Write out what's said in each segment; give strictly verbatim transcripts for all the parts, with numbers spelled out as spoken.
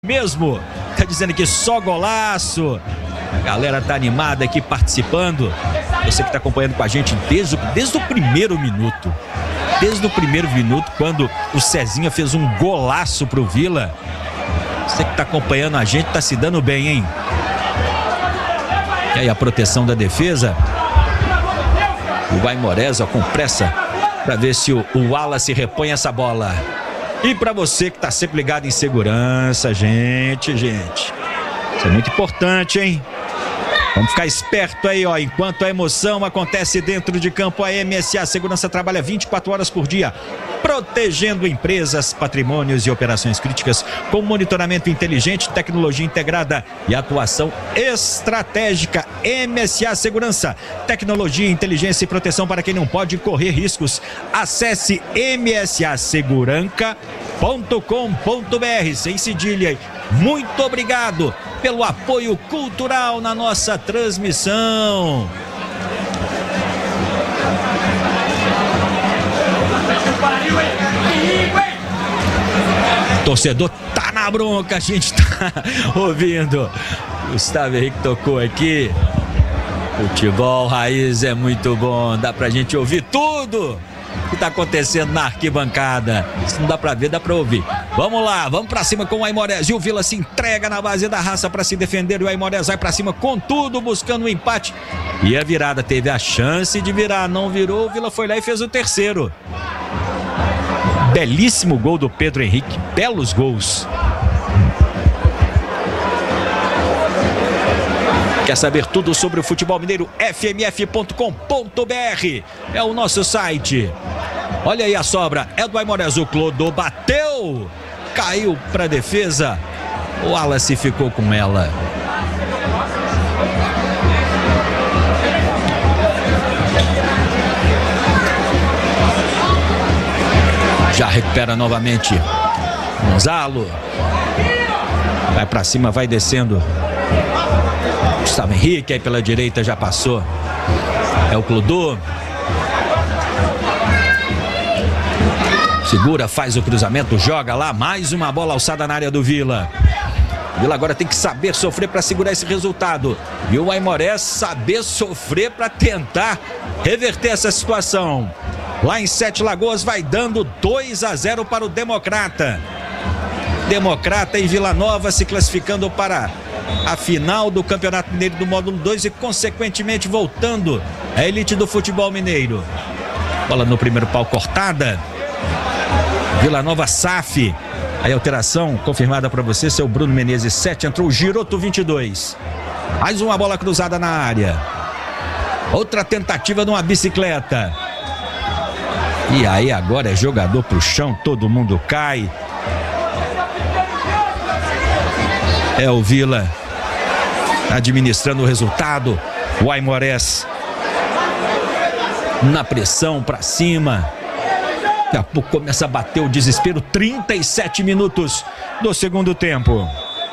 Mesmo, tá dizendo que só golaço. A galera tá animada aqui participando. Você que tá acompanhando com a gente desde, desde o primeiro minuto. Desde o primeiro minuto, quando o Cezinha fez um golaço pro Vila. Você que tá acompanhando a gente tá se dando bem, hein? E aí a proteção da defesa. O Aimorés, ó, com pressa para ver se o, o Wallace repõe essa bola. E para você que tá sempre ligado em segurança, gente, gente. Isso é muito importante, hein? Vamos ficar esperto aí, ó. Enquanto a emoção acontece dentro de campo, a M S A Segurança trabalha vinte e quatro horas por dia, protegendo empresas, patrimônios e operações críticas com monitoramento inteligente, tecnologia integrada e atuação estratégica. M S A Segurança, tecnologia, inteligência e proteção para quem não pode correr riscos. Acesse m s a seguranca ponto com ponto b r, sem cedilha. Muito obrigado pelo apoio cultural na nossa transmissão. Torcedor tá na bronca, a gente tá ouvindo. Gustavo Henrique tocou aqui. Futebol raiz é muito bom, dá pra gente ouvir tudo que tá acontecendo na arquibancada. Se não dá pra ver, dá pra ouvir. Vamos lá, vamos pra cima com o Aimorés. E o Vila se entrega na base da raça pra se defender. E o Aimorés vai pra cima com tudo, buscando o um empate. E a virada, teve a chance de virar, não virou. O Vila foi lá e fez o terceiro. Belíssimo gol do Pedro Henrique, belos gols. Quer saber tudo sobre o futebol mineiro? f m f ponto com ponto b r é o nosso site. Olha aí a sobra, é do Aimorés. O Clodô bateu, caiu para a defesa. O Wallace ficou com ela. Já recupera novamente Gonzalo. Vai para cima, vai descendo. Gustavo Henrique aí pela direita, já passou. É o Clodô. Segura, faz o cruzamento, joga lá. Mais uma bola alçada na área do Vila. O Vila agora tem que saber sofrer para segurar esse resultado. E o Aimorés saber sofrer para tentar reverter essa situação. Lá em Sete Lagoas vai dando dois a zero para o Democrata. Democrata e Vila Nova se classificando para a final do Campeonato Mineiro do Módulo dois e consequentemente voltando à elite do futebol mineiro. Bola no primeiro pau cortada. Vila Nova S A F. Aí alteração confirmada para você, seu Bruno Menezes sete, entrou o Giroto vinte e dois. Mais uma bola cruzada na área. Outra tentativa de uma bicicleta. E aí agora é jogador pro chão, todo mundo cai. É o Vila administrando o resultado. O Aimorés na pressão pra cima. Daqui a pouco começa a bater o desespero. trinta e sete minutos do segundo tempo.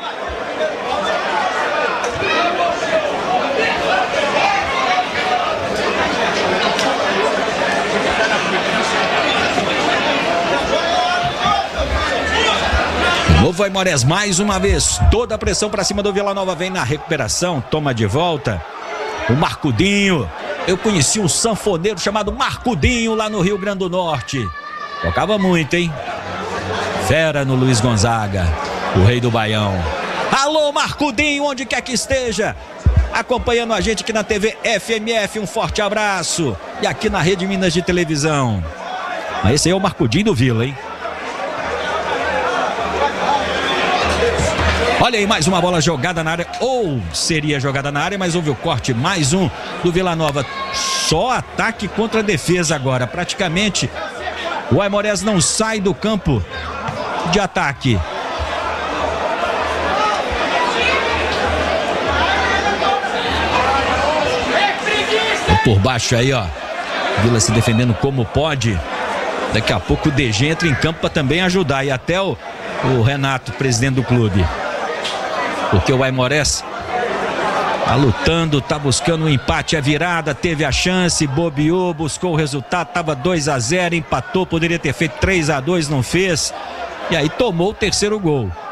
Novo Aimorés mais uma vez, toda a pressão para cima do Vila Nova, vem na recuperação, toma de volta o Marcudinho. Eu conheci um sanfoneiro chamado Marcudinho lá no Rio Grande do Norte, tocava muito, hein? Fera no Luiz Gonzaga, o rei do Baião. Alô Marcudinho, onde quer que esteja acompanhando a gente aqui na T V F M F, um forte abraço. E aqui na Rede Minas de Televisão. Mas esse aí é o Marcudinho do Vila, hein? Olha aí, mais uma bola jogada na área, ou seria jogada na área, mas houve o corte, mais um do Vila Nova. Só ataque contra a defesa agora, praticamente o Aimorés não sai do campo de ataque. Por baixo aí, ó, Vila se defendendo como pode. Daqui a pouco o D G entra em campo para também ajudar, e até o, o Renato, presidente do clube. Porque o Aimorés tá lutando, tá buscando um empate, a virada, teve a chance, bobeou, buscou o resultado, tava dois a zero, empatou, poderia ter feito três a dois, não fez. E aí tomou o terceiro gol.